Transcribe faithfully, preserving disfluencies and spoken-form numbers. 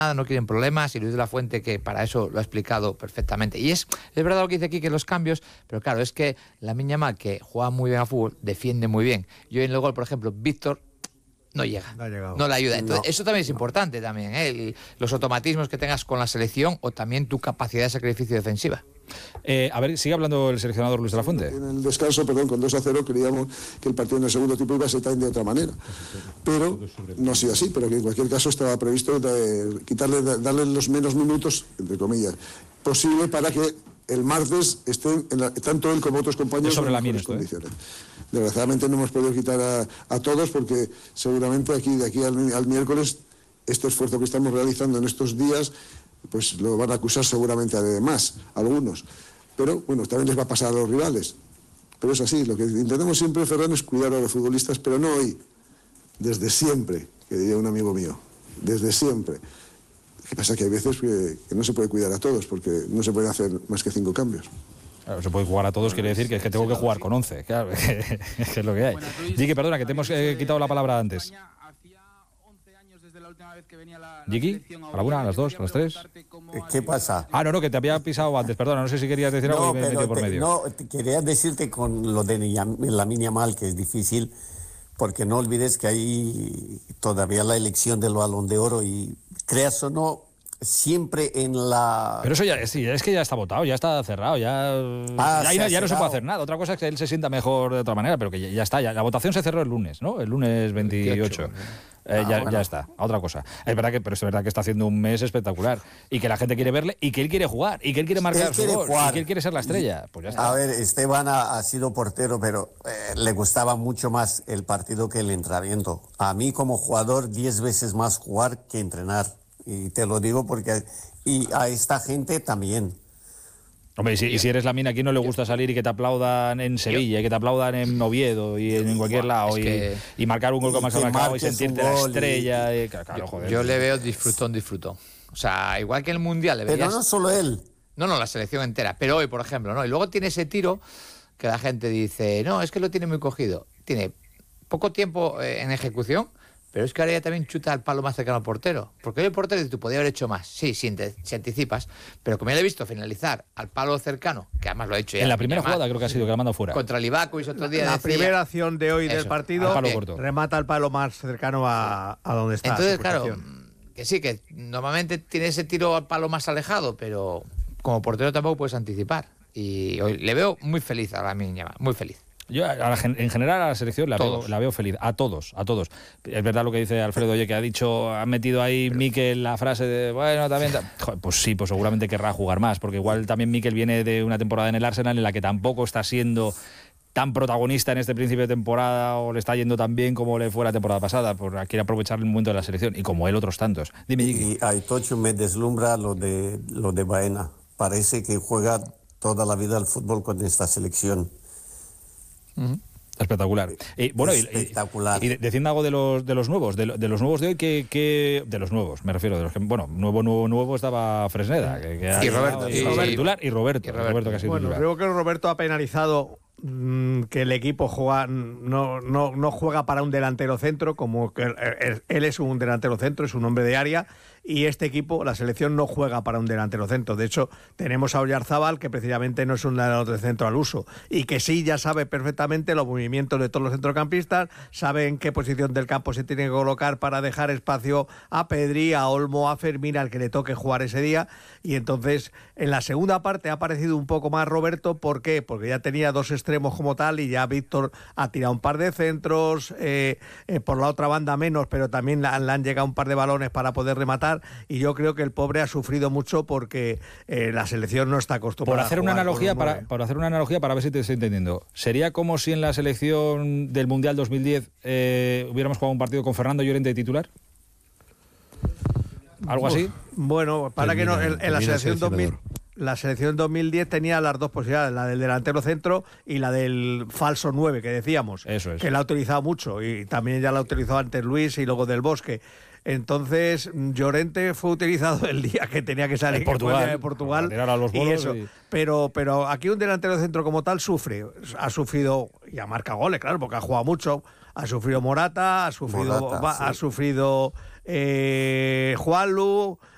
nada, no quieren problemas, y Luis de la Fuente, que para eso lo ha explicado perfectamente. Y es, es verdad lo que dice aquí, que los cambios, pero claro, es que Lamine Yamal, que juega muy bien a fútbol, defiende muy bien. Yo en el gol, por ejemplo, Víctor no llega, no, no le ayuda. Entonces, no, eso también es no. importante también, ¿eh? El, los automatismos que tengas con la selección o también tu capacidad de sacrificio defensiva. Eh, a ver, sigue hablando el seleccionador Luis de la Fuente. En el descanso, perdón, con dos a cero creíamos que el partido en el segundo tiempo iba a ser también de otra manera. Pero no ha sido así, pero que en cualquier caso estaba previsto de quitarle, de darle los menos minutos, entre comillas, posible para que el martes estén en la, tanto él como otros compañeros sobre en la mejores condiciones. ¿eh? Desgraciadamente no hemos podido quitar a, a todos porque seguramente aquí de aquí al, al miércoles este esfuerzo que estamos realizando en estos días pues lo van a acusar seguramente además algunos, pero bueno, también les va a pasar a los rivales, pero es así, lo que intentamos siempre, Ferran, es cuidar a los futbolistas, pero no hoy, desde siempre, que diría un amigo mío, desde siempre. Lo que pasa es que hay veces que, que no se puede cuidar a todos, porque no se pueden hacer más que cinco cambios. Claro, se puede jugar a todos, quiere decir que es que tengo que jugar con once, claro, que es lo que hay. Jiki, perdona, que te hemos eh, quitado la palabra antes. Jiki, ¿a la una, a las dos, a las tres? ¿Qué pasa? Ah, no, no, que te había pisado antes, perdona, no sé si querías decir algo no, y me he metido por te, medio. No, te quería decirte con lo de Lamine Yamal, que es difícil, porque no olvides que hay todavía la elección del Balón de Oro y creas o no, siempre en la... Pero eso ya, sí, es que ya está votado, ya está cerrado, ya, ah, ya, ya, ya no se puede hacer nada. Otra cosa es que él se sienta mejor de otra manera, pero que ya, ya está. Ya, la votación se cerró el lunes, ¿no? El lunes veintiocho. Eh, ah, ya, bueno. ya está, a otra cosa. Es verdad que, pero es verdad que está haciendo un mes espectacular y que la gente quiere verle y que él quiere jugar y que él quiere marcar él su gol jugar. y que él quiere ser la estrella. Pues ya está. A ver, Esteban ha, ha sido portero, pero eh, le gustaba mucho más el partido que el entrenamiento. A mí como jugador, diez veces más jugar que entrenar. Y te lo digo porque... Y a esta gente también. Hombre, y si, y si eres Lamine, aquí no le gusta salir y que te aplaudan en Sevilla, y que te aplaudan en Oviedo y en cualquier lado, y, que... y marcar un gol como has marcado y sentirte la estrella. Y... Y, claro, joder, yo le veo disfrutón, disfrutón. O sea, igual que en el Mundial le veías... Pero no solo él. No, no, la selección entera. Pero hoy, por ejemplo, ¿no? Y luego tiene ese tiro que la gente dice, no, es que lo tiene muy cogido. Tiene poco tiempo eh, en ejecución, pero es que ahora ya también chuta al palo más cercano al portero. Porque hoy el portero dice, tú podías haber hecho más. Sí, si, te, si anticipas. Pero como ya le he visto finalizar al palo cercano, que además lo ha hecho ya. En la primera jugada creo que ha sido, que la manda fuera. Contra el Livakovic otro día. La decía, primera acción de hoy eso, del partido eh, remata al palo más cercano a, a donde está. Entonces, claro, que sí, que normalmente tiene ese tiro al palo más alejado, pero como portero tampoco puedes anticipar. Y hoy le veo muy feliz a Lamine Yamal, muy feliz. Yo, en general, a la selección la veo, la veo feliz. A todos, a todos. Es verdad lo que dice Alfredo, oye, que ha dicho, ha metido ahí Pero... Mikel la frase de, bueno, también... Joder, pues sí, pues seguramente querrá jugar más, porque igual también Mikel viene de una temporada en el Arsenal en la que tampoco está siendo tan protagonista en este principio de temporada o le está yendo tan bien como le fue la temporada pasada, por quiere aprovechar el momento de la selección, y como él otros tantos. Dime, Jiki. Y a Tocho me deslumbra lo de, lo de Baena. Parece que juega toda la vida al fútbol con esta selección. Uh-huh. Espectacular. Y, bueno, Espectacular. Y, y diciendo algo de los de los nuevos, de, de los nuevos de hoy, que, que de los nuevos, me refiero, de los que, bueno, nuevo, nuevo, nuevo estaba Fresneda, que, que y, Roberto, y, Roberto, titular, y Roberto, y Roberto, Roberto que ha sido bueno, titular. Creo que Roberto ha penalizado mmm, que el equipo juega, no, no, no juega para un delantero centro, como que él, él es un delantero centro, es un hombre de área. Y este equipo, la selección, no juega para un delantero centro. De hecho, tenemos a Oyarzábal, que precisamente no es un delantero centro al uso, y que sí ya sabe perfectamente los movimientos de todos los centrocampistas, sabe en qué posición del campo se tiene que colocar para dejar espacio a Pedri, a Olmo, a Fermín, al que le toque jugar ese día. Y entonces, en la segunda parte ha aparecido un poco más Roberto. ¿Por qué? Porque ya tenía dos extremos como tal, y ya Víctor ha tirado un par de centros, eh, eh, por la otra banda menos, pero también le han llegado un par de balones para poder rematar. Y yo creo que el pobre ha sufrido mucho porque eh, la selección no está acostumbrada. Por hacer a una jugar analogía, para, para hacer una analogía para ver si te estoy entendiendo. ¿Sería como si en la selección del Mundial dos mil diez eh, hubiéramos jugado un partido con Fernando Llorente de titular? ¿Algo así? Uf, bueno, para termina, que no, en, en la selección dos mil, la selección dos mil diez tenía las dos posibilidades, la del delantero centro y la del falso nueve, que decíamos. Eso es. Que la ha utilizado mucho, y también ya la ha utilizado antes Luis y luego Del Bosque. Entonces, Llorente fue utilizado el día que tenía que salir en Portugal, de Portugal a a los bolos y eso. Y... Pero, pero aquí un delantero de centro como tal sufre, ha sufrido, y ha marcado goles, claro, porque ha jugado mucho. Ha sufrido Morata, ha sufrido, Morata, va, sí. ha sufrido eh, Juanlu,